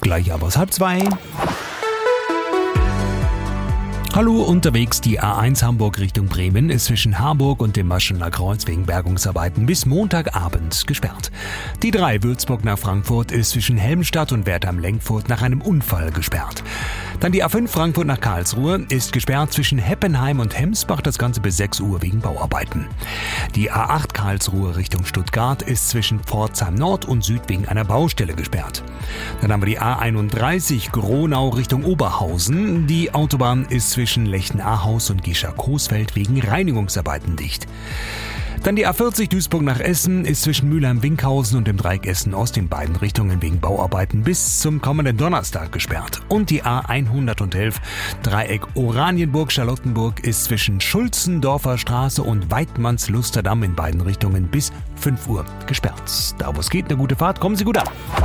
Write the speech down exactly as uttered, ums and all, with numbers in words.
gleich ab aus halb zwei. Hallo, unterwegs die A eins Hamburg Richtung Bremen ist zwischen Harburg und dem Maschener Kreuz wegen Bergungsarbeiten bis Montagabend gesperrt. Die drei Würzburg nach Frankfurt ist zwischen Helmstadt und Wertheim-Lenkfurt nach einem Unfall gesperrt. Dann die A fünf Frankfurt nach Karlsruhe ist gesperrt zwischen Heppenheim und Hemsbach, das Ganze bis sechs Uhr wegen Bauarbeiten. Die A acht Karlsruhe Richtung Stuttgart ist zwischen Pforzheim Nord und Süd wegen einer Baustelle gesperrt. Dann haben wir die A einunddreißig Gronau Richtung Oberhausen. Die Autobahn ist zwischen Lechten-Ahaus und Gischa-Coesfeld wegen Reinigungsarbeiten dicht. Dann die A vierzig Duisburg nach Essen ist zwischen Mülheim-Winkhausen und dem Dreieck Essen-Ost in beiden Richtungen wegen Bauarbeiten bis zum kommenden Donnerstag gesperrt. Und die A hundertelf Dreieck Oranienburg-Charlottenburg ist zwischen Schulzendorfer Straße und Weidmanns-Lusterdamm in beiden Richtungen bis fünf Uhr gesperrt. Da wo es geht, eine gute Fahrt, kommen Sie gut an.